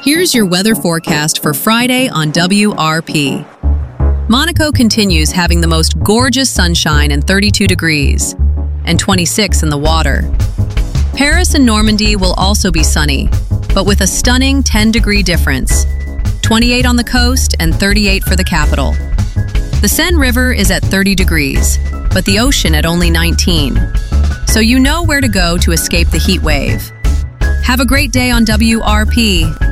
Here's your weather forecast for Friday on WRP. Monaco continues having the most gorgeous sunshine and 32 degrees, and 26 in the water. Paris and Normandy will also be sunny, but with a stunning 10-degree difference, 28 on the coast and 38 for the capital. The Seine River is at 30 degrees, but the ocean at only 19. So you know where to go to escape the heat wave. Have a great day on WRP.